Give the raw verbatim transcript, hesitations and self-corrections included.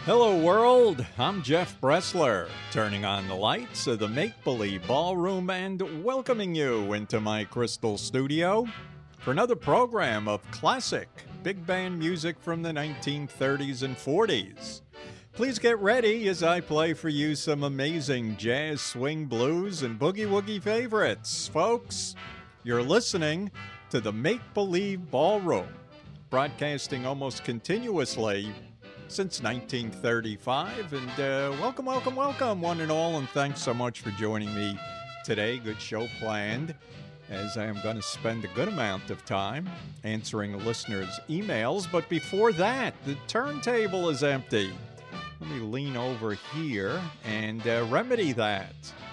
Hello, world. I'm Jeff Bressler, turning on the lights of the Make Believe Ballroom and welcoming you into my crystal studio for another program of classic big band music from the nineteen thirties and forties. Please get ready as I play for you some amazing jazz, swing, blues, and boogie woogie favorites. Folks, you're listening to the Make Believe Ballroom, broadcasting almost continuously since nineteen thirty-five. And uh, welcome, welcome, welcome, one and all, and thanks so much for joining me today. Good show planned, as I am going to spend a good amount of time answering listeners' emails. But before that, the turntable is empty. Let me lean over here and uh, remedy that.